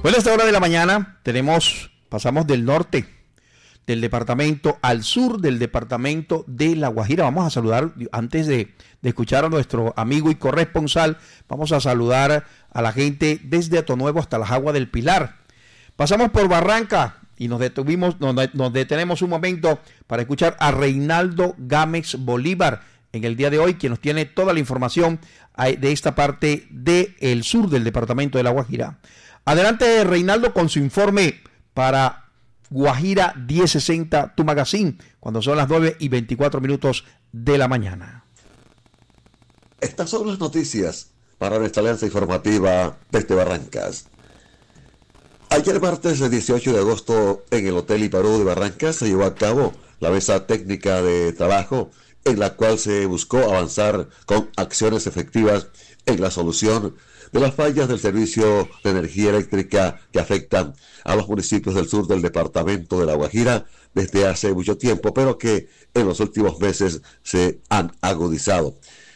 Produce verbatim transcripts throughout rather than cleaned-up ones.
Bueno, a esta hora de la mañana tenemos, pasamos del norte del departamento al sur del departamento de La Guajira. Vamos a saludar, antes de, de escuchar a nuestro amigo y corresponsal, vamos a saludar a la gente desde Atonuevo hasta las Aguas del Pilar. Pasamos por Barranca y nos detuvimos, nos, nos detenemos un momento para escuchar a Reinaldo Gámez Bolívar en el día de hoy, quien nos tiene toda la información de esta parte del sur del departamento de La Guajira. Adelante, Reinaldo, con su informe para Guajira diez sesenta, tu magazine, cuando son las nueve y veinticuatro minutos de la mañana. Estas son las noticias para nuestra alianza informativa desde Barrancas. Ayer martes el dieciocho de agosto en el Hotel Iparú de Barrancas se llevó a cabo la mesa técnica de trabajo en la cual se buscó avanzar con acciones efectivas en la solución de las fallas del servicio de energía eléctrica que afectan a los municipios del sur del departamento de La Guajira desde hace mucho tiempo, pero que en los últimos meses se han agudizado.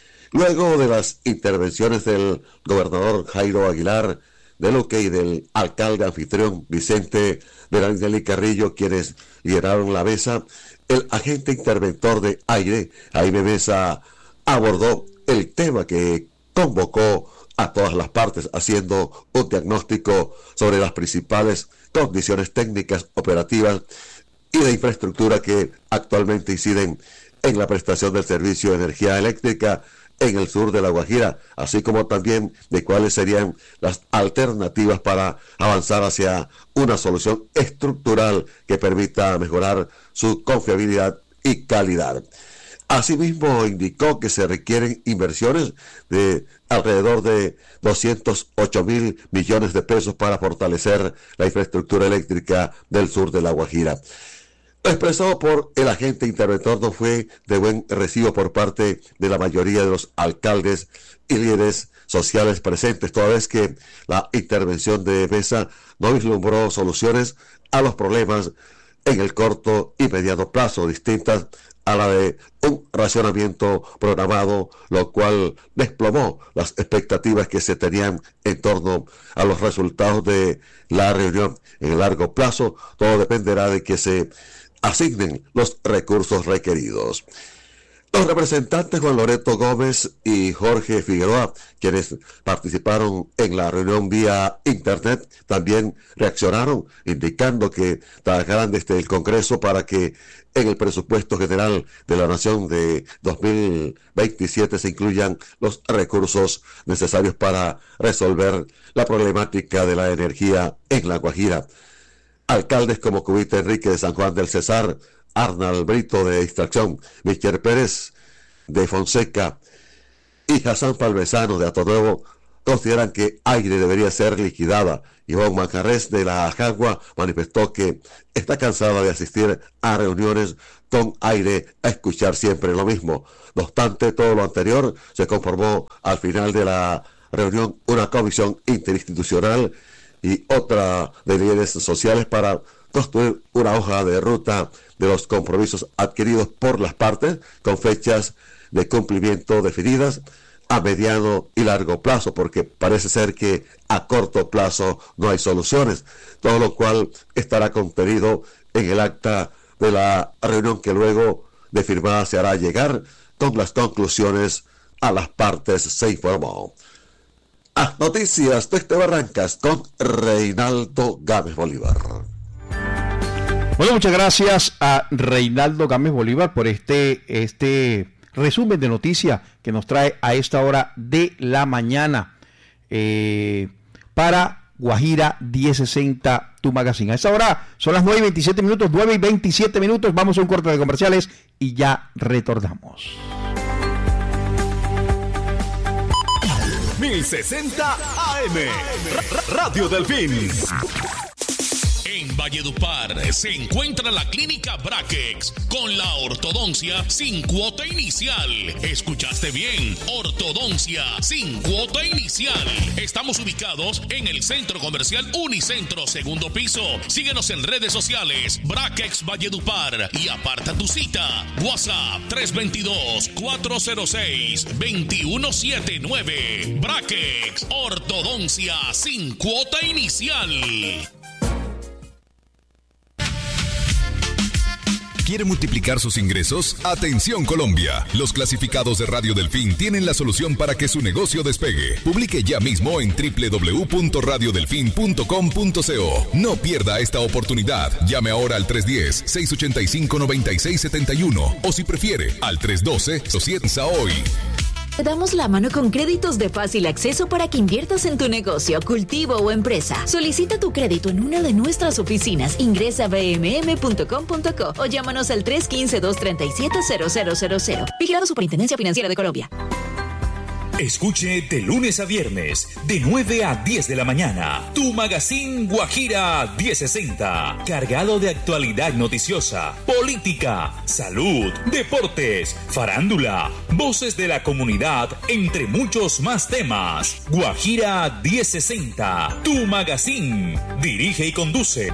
Luego de las intervenciones del gobernador Jairo Aguilar de Luque y del alcalde anfitrión Vicente Beranelli Carrillo, quienes lideraron la mesa, el agente interventor de aire, Jaime Mesa, abordó el tema que convocó a todas las partes, haciendo un diagnóstico sobre las principales condiciones técnicas, operativas y de infraestructura que actualmente inciden en la prestación del servicio de energía eléctrica en el sur de La Guajira, así como también de cuáles serían las alternativas para avanzar hacia una solución estructural que permita mejorar su confiabilidad y calidad. Asimismo, indicó que se requieren inversiones de alrededor de doscientos ocho mil millones de pesos para fortalecer la infraestructura eléctrica del sur de La Guajira. Lo expresado por el agente interventor no fue de buen recibo por parte de la mayoría de los alcaldes y líderes sociales presentes, toda vez que la intervención de Mesa no vislumbró soluciones a los problemas en el corto y mediano plazo, distintas a la de un racionamiento programado, lo cual desplomó las expectativas que se tenían en torno a los resultados de la reunión. En el largo plazo, todo dependerá de que se asignen los recursos requeridos. Los representantes Juan Loreto Gómez y Jorge Figueroa, quienes participaron en la reunión vía internet, también reaccionaron, indicando que trabajarán desde el Congreso para que en el presupuesto general de la Nación de dos mil veintisiete se incluyan los recursos necesarios para resolver la problemática de la energía en La Guajira. Alcaldes como Cubita Enrique de San Juan del Cesar, Arnal Brito de Extracción, Michel Pérez de Fonseca y Hassan Palmesano de Atonuevo consideran que Aire debería ser liquidada. Ivonne Manjarres de La Ajagua manifestó que está cansada de asistir a reuniones con Aire a escuchar siempre lo mismo. No obstante, todo lo anterior se conformó al final de la reunión una comisión interinstitucional y otra de líderes sociales para construir una hoja de ruta de los compromisos adquiridos por las partes con fechas de cumplimiento definidas a mediano y largo plazo, porque parece ser que a corto plazo no hay soluciones, todo lo cual estará contenido en el acta de la reunión que luego de firmada se hará llegar con las conclusiones a las partes, se informó. Ah, noticias desde Barrancas con Reinaldo Gámez Bolívar. Bueno, muchas gracias a Reinaldo Gámez Bolívar por este, este resumen de noticias que nos trae a esta hora de la mañana eh, para Guajira diez sesenta, tu magazine. A esta hora son las nueve y veintisiete minutos, nueve y veintisiete minutos. Vamos a un corte de comerciales y ya retornamos. mil sesenta A M, Radio Delfín. En Valledupar se encuentra la clínica Braquex con la ortodoncia sin cuota inicial. ¿Escuchaste bien? Ortodoncia sin cuota inicial. Estamos ubicados en el Centro Comercial Unicentro, segundo piso. Síguenos en redes sociales, Braquex Valledupar, y aparta tu cita. WhatsApp tres dos dos, cuatro cero seis, dos uno siete nueve. Braquex, ortodoncia sin cuota inicial. ¿Quiere multiplicar sus ingresos? Atención Colombia. Los clasificados de Radio Delfín tienen la solución para que su negocio despegue. Publique ya mismo en doble u doble u doble u punto radio delfín punto com punto co. No pierda esta oportunidad. Llame ahora al tres uno cero, seis ocho cinco, nueve seis siete uno o si prefiere al tres uno dos, siete hoy. Te damos la mano con créditos de fácil acceso para que inviertas en tu negocio, cultivo o empresa. Solicita tu crédito en una de nuestras oficinas. Ingresa a b m m punto com punto co o llámanos al tres uno cinco, dos tres siete, cero cero cero cero. Vigilado Superintendencia Financiera de Colombia. Escuche de lunes a viernes, de nueve a diez de la mañana, tu magazine Guajira diez sesenta, cargado de actualidad noticiosa, política, salud, deportes, farándula, voces de la comunidad, entre muchos más temas. Guajira diez sesenta, tu magazine. Dirige y conduce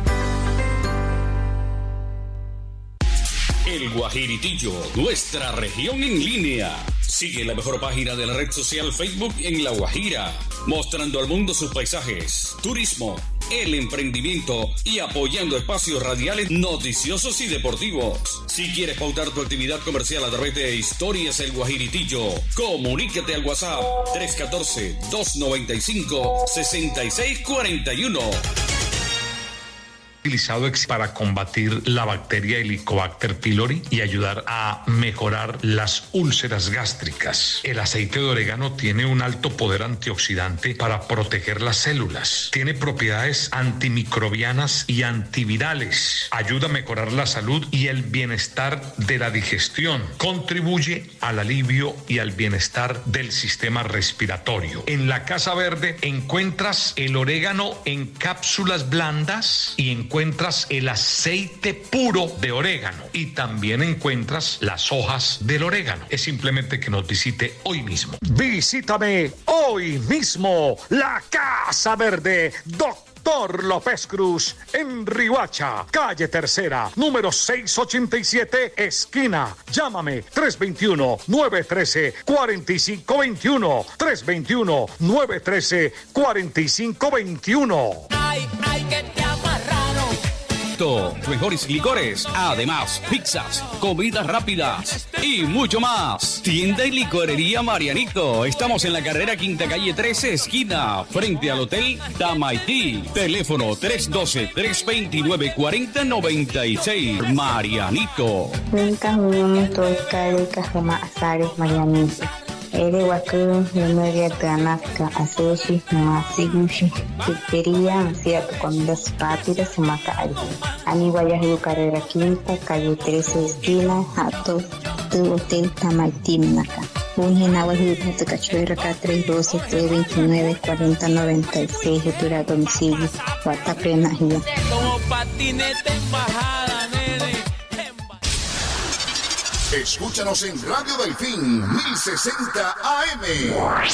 El Guajiritillo, nuestra región en línea. Sigue la mejor página de la red social Facebook en La Guajira, mostrando al mundo sus paisajes, turismo, el emprendimiento y apoyando espacios radiales noticiosos y deportivos. Si quieres pautar tu actividad comercial a través de Historias El Guajiritillo, comunícate al WhatsApp tres uno cuatro, dos nueve cinco, seis seis cuatro uno. Utilizado para combatir la bacteria Helicobacter pylori y ayudar a mejorar las úlceras gástricas. El aceite de orégano tiene un alto poder antioxidante para proteger las células. Tiene propiedades antimicrobianas y antivirales. Ayuda a mejorar la salud y el bienestar de la digestión. Contribuye al alivio y al bienestar del sistema respiratorio. En la Casa Verde encuentras el orégano en cápsulas blandas y encuentras encuentras el aceite puro de orégano y también encuentras las hojas del orégano. Es simplemente que nos visite hoy mismo. Visítame hoy mismo, la Casa Verde, Doctor López Cruz, en Riohacha, calle Tercera, número seiscientos ochenta y siete, esquina. Llámame tres dos uno, nueve uno tres, cuatro cinco dos uno, tres dos uno, nueve uno tres, cuatro cinco dos uno. Ay, ay, que te amarraron. Mejores licores, además pizzas, comidas rápidas y mucho más. Tienda y licorería Marianito. Estamos en la carrera Quinta Calle trece, esquina, frente al Hotel Tamaití. Teléfono tres uno dos, tres dos nueve, cuatro cero nueve seis. Marianito. Ere wakuru memoria tanaka asoshi masigushi pizzería cierto comidas rápidas Macay. Ani Guayaquil carrera quinta calle trece esquina Hato tu Hotel Tamaitimnaca. Unhena Guayaquil Hato Cachoeira K tres uno dos, tres dos nueve, cuatro cero nueve seis. Retura a domicilio Guatapena Ría. Como patinete embajada, nene. Escúchanos en Radio Delfín mil sesenta A M.